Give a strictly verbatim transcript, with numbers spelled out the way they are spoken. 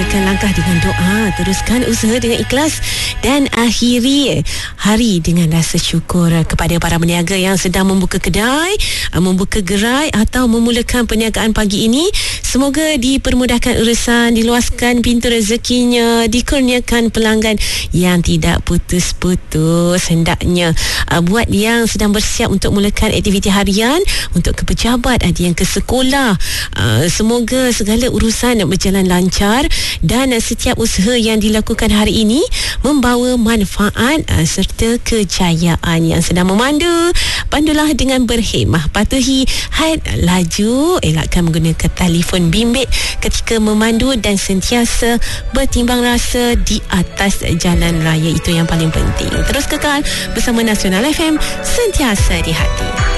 mulakan langkah dengan doa, teruskan usaha dengan ikhlas dan akhiri hari dengan rasa syukur. Kepada para peniaga yang sedang membuka kedai, membuka gerai atau memulakan perniagaan pagi ini, semoga dipermudahkan urusan, diluaskan pintu rezekinya, dikurniakan pelanggan yang tidak putus-putus. Hendaknya uh, buat yang sedang bersiap untuk mulakan aktiviti harian, untuk ke pejabat, ada yang ke sekolah, uh, semoga segala urusan berjalan lancar dan uh, setiap usaha yang dilakukan hari ini membawa manfaat uh, serta kejayaan. Yang sedang memandu, pandulah dengan berhemah, patuhi had laju, elakkan menggunakan telefon bimbit ketika memandu dan sentiasa bertimbang rasa di atas jalan raya. Itu yang paling penting. Terus kekal bersama Nasional F M, sentiasa di hati.